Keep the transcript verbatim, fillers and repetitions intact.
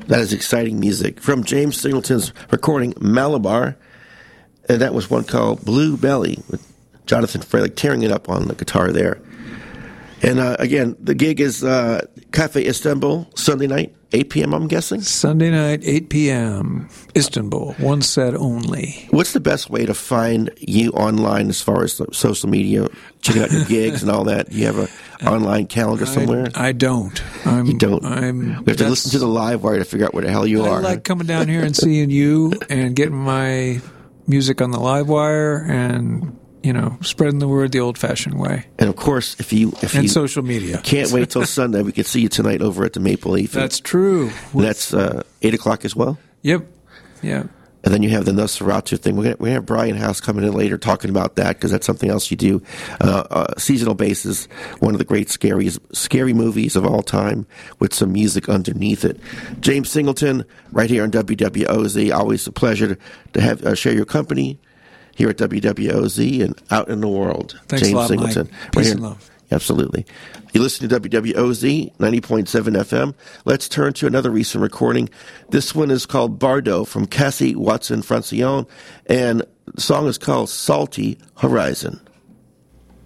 That is exciting music from James Singleton's recording Malabar, and that was one called Blue Belly with Jonathan Fralick tearing it up on the guitar there. And uh, again, the gig is uh, Cafe Istanbul, Sunday night, eight p.m., I'm guessing? Sunday night, eight p.m., Istanbul, one set only. What's the best way to find you online as far as social media, checking out your gigs and all that? Do you have an online calendar somewhere? I, I don't. I'm, you don't? I'm, we have to listen to the live wire to figure out where the hell you I are. I like coming down here and seeing you and getting my music on the live wire and, you know, spreading the word the old-fashioned way. And, of course, if you... If and you social media. Can't wait till Sunday. We can see you tonight over at the Maple Leaf. That's true. That's uh, eight o'clock as well? Yep. Yeah. And then you have the Nosferatu thing. We're going to have Brian House coming in later talking about that because that's something else you do. Uh, uh, seasonal basis, one of the great scary, scary movies of all time with some music underneath it. James Singleton, right here on W W O Z. Always a pleasure to have uh, share your company here at W W O Z and out in the world. Thanks James a lot, Singleton. Mike. Right Peace here. and love. Absolutely. You listen to W W O Z, ninety point seven F M. Let's turn to another recent recording. This one is called Bardo from Cassie Watson Francione, and the song is called Salty Horizon.